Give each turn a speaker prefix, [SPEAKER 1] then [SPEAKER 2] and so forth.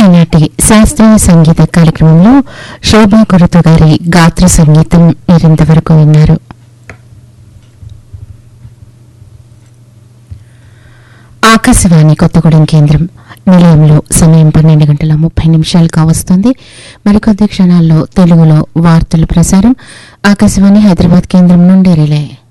[SPEAKER 1] ఈనాటి శాస్త్రీయ సంగీత కార్యక్రమంలో శోభా గురుతు గారి గాత్ర సంగీతం మీరింతవరకు విన్నారు. ఆకాశవాణి కొత్తగూడెం కేంద్రం నిలయంలో సమయం 12:30 కావస్తుంది. మరికొద్ది క్షణాల్లో తెలుగులో వార్తల ప్రసారం ఆకాశవాణి హైదరాబాద్ కేంద్రం నుండి రిలే.